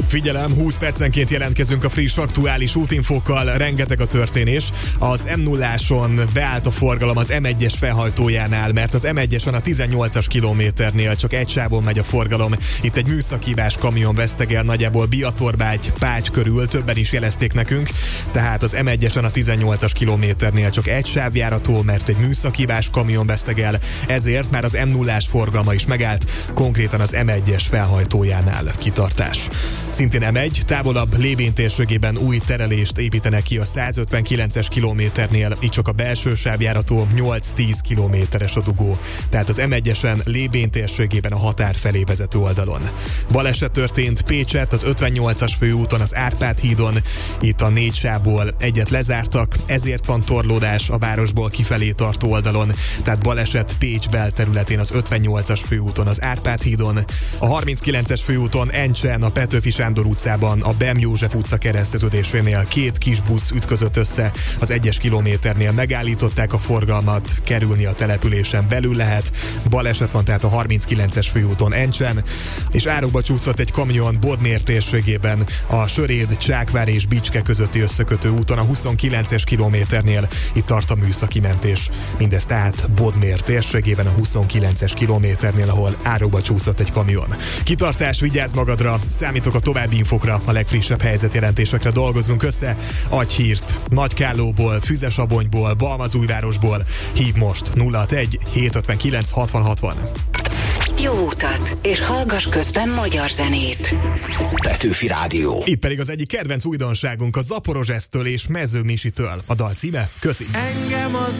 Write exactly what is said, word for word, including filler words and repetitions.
Figyelem, húsz percenként jelentkezünk a friss, aktuális útinfókkal, rengeteg a történés. Az em nulláson beállt a forgalom az em egyes felhajtójánál, mert az em egyesen a tizennyolcas kilométernél csak egy sávon megy a forgalom. Itt egy műszakívás kamion vesztegel nagyjából Biatorbágy, Pács körül, többen is jelezték nekünk, tehát az em egyesen a tizennyolcas kilométernél csak egy sáv járható, mert egy műszakívás kamion vesztegel, ezért már az em nullás forgalma is megállt, konkrétan az em egyes felhajtójánál kitartás. Szintén em egy, távolabb Lébén térségében új terelést építenek ki a százötvenkilences kilométernél, így csak a belső sávjárató nyolc-tíz kilométeres a dugó, tehát az em egyesen Lébén térségében a határ felé vezető oldalon. Baleset történt Pécsett, az ötvennyolcas főúton, az Árpád hídon, itt a négy sávból egyet lezártak, ezért van torlódás a városból kifelé tartó oldalon, tehát baleset Pécs belterületén az ötvennyolcas főúton, az Árpád hídon, a harminckilences főúton Encsen, a Petőfi Sándor utcában, a Bem József utca kereszteződésénél két kis busz ütközött össze, az egyes kilométernél megállították a forgalmat, kerülni a településen belül lehet, baleset van tehát a harminckilences főúton Encsen, és árokba csúszott egy kamion Bodmér térségében, a Söréd, Csákvár és Bicske közötti összekötő úton a huszonkilences kilométernél, itt tart a műszaki mentés. Mindez tehát Bodmér térségében a huszonkilences kilométernél, ahol árokba csúszott egy kamion. Kitartás, vigyázz magadra, számítok a további infokra, a legfrissebb helyzetjelentésekre dolgozunk össze. Adj hírt Nagykállóból, Füzesabonyból, Balmazújvárosból. Hív most nulla hatvanegy hétszázötvenkilenc hatvan hatvan. Jó utat, és hallgass közben magyar zenét. Petőfi Rádió. Itt pedig az egyik kedvenc újdonságunk a Zaporozsesztől és Mezőmisitől. A dal címe? Köszi! Engem az